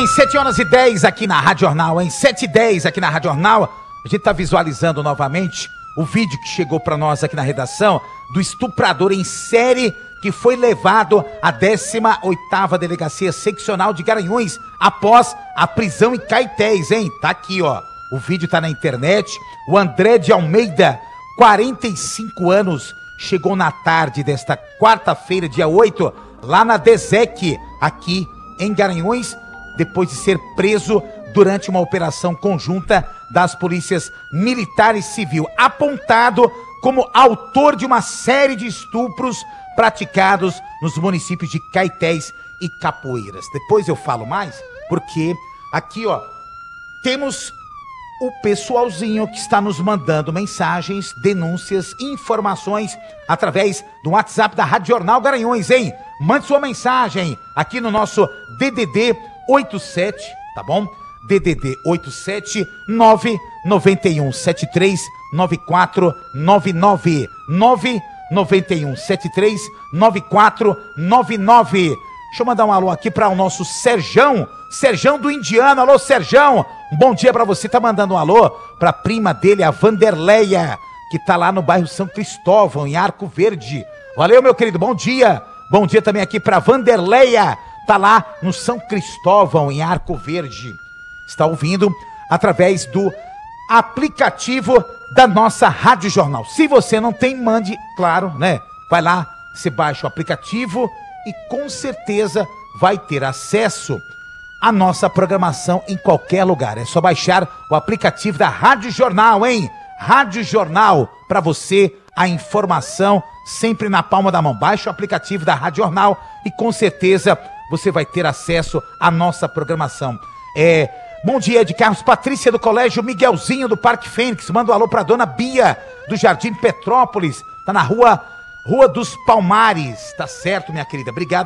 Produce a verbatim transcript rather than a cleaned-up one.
bem, sete horas e dez aqui na Rádio Jornal, hein? sete e dez aqui na Rádio Jornal. A gente tá visualizando novamente o vídeo que chegou pra nós aqui na redação do estuprador em série que foi levado à décima oitava Delegacia Seccional de Garanhuns após a prisão em Caetés, hein? Tá aqui, ó. O vídeo tá na internet. O André de Almeida, quarenta e cinco anos, chegou na tarde desta quarta-feira, dia oito, lá na DESEC, aqui em Garanhuns, depois de ser preso durante uma operação conjunta das polícias militar e civil, apontado como autor de uma série de estupros praticados nos municípios de Caetés e Capoeiras. Depois eu falo mais, porque aqui, ó, temos o pessoalzinho que está nos mandando mensagens, denúncias, informações através do WhatsApp da Rádio Jornal Garanhuns, hein? Mande sua mensagem aqui no nosso D D D oitenta e sete, tá bom? D D D oitenta e sete nove nove um sete três nove quatro nove nove nove nove um sete três nove quatro nove nove. Deixa eu mandar um alô aqui para o nosso Serjão, Serjão do Indiano. Alô, Serjão, um bom dia para você. Tá mandando um alô para a prima dele, a Vanderleia, que tá lá no bairro São Cristóvão, em Arco Verde. Valeu, meu querido, bom dia. Bom dia também aqui para Vanderleia, tá lá no São Cristóvão, em Arco Verde. Está ouvindo através do aplicativo da nossa Rádio Jornal. Se você não tem, mande, claro, né? Vai lá, você baixa o aplicativo e com certeza vai ter acesso à nossa programação em qualquer lugar. É só baixar o aplicativo da Rádio Jornal, hein? Rádio Jornal, para você, a informação sempre na palma da mão. Baixa o aplicativo da Rádio Jornal e com certeza você vai ter acesso à nossa programação. É... Bom dia, de Carlos Patrícia do Colégio Miguelzinho do Parque Fênix. Manda um alô pra dona Bia do Jardim Petrópolis. Tá na rua, Rua dos Palmares. Tá certo, minha querida. Obrigado.